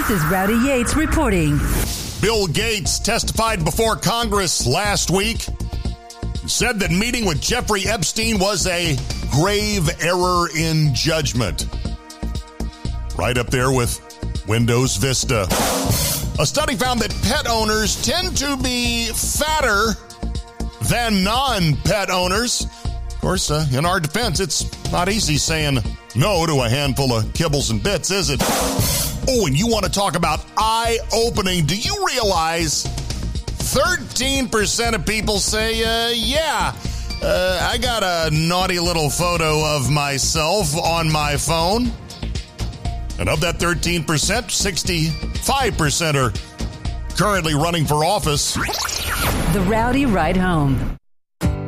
This is Rowdy Yates reporting. Bill Gates testified before Congress last week, said that meeting with Jeffrey Epstein was a grave error in judgment. Right up there with Windows Vista. A study found that pet owners tend to be fatter than non-pet owners. Of course, in our defense, it's not easy saying no to a handful of kibbles and bits, is it? Oh, and you want to talk about eye-opening. Do you realize 13% of people say, I got a naughty little photo of myself on my phone. And of that 13%, 65% are currently running for office. The Rowdy Ride Home.